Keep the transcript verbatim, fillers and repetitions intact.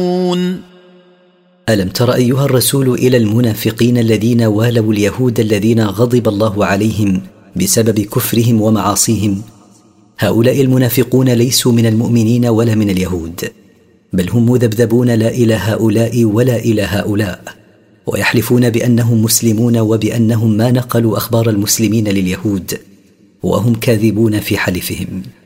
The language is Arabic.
ألم تر أيها الرسول إلى المنافقين الذين والوا اليهود الذين غضب الله عليهم بسبب كفرهم ومعاصيهم؟ هؤلاء المنافقون ليسوا من المؤمنين ولا من اليهود، بل هم مذبذبون لا إلى هؤلاء ولا إلى هؤلاء، ويحلفون بأنهم مسلمون وبأنهم ما نقلوا أخبار المسلمين لليهود، وهم كاذبون في حلفهم.